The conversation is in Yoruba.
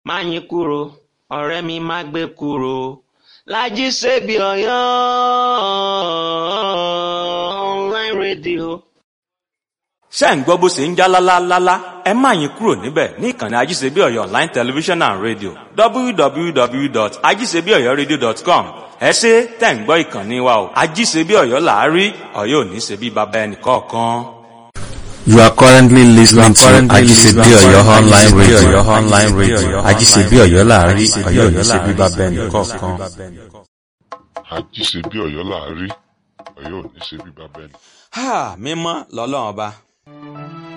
Máyìnkúrò ọ̀rẹ́ mi má gbé kúrò, Lájí Ṣebí Ọ̀yọ́ online radio. ṣé ń gbọ́ bó ṣe ń já lálálálá, ẹ má yín kúrò níbẹ̀ ní ìkànnì Ajíṣebí Ọ̀yọ́ online television and radio www.ajíṣebíọ̀yọ́radio.com. ẹ ṣé tẹ̀ ń gbọ́ ìkànnì wa o. Ajíṣebí Ọ̀yọ́ là á rí, Ọ̀yọ́ ò ní ṣe bí baba ẹnì kọ̀ọ̀kan. You are currently listening to Ajíṣebí Ọ̀yọ́ online radio. Ajíṣebí Ọ̀yọ́ là á rí, Ọ̀yọ́ ò ní ṣe bí baba ẹnì kọ̀ọ̀kan. Àjíṣebí Ọ̀yọ́ là á rí, Ọ̀yọ́ ò ní ṣe bí baba ẹnì. mímọ́ lọ́lọ́run ọba.